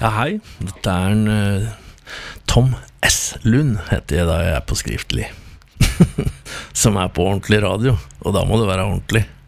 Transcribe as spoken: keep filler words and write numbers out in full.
Ja, hei. Dette er en uh, Tom S. Lund, heter jeg da jeg er på skriftlig. Som er på ordentlig radio, og da må det være ordentlig.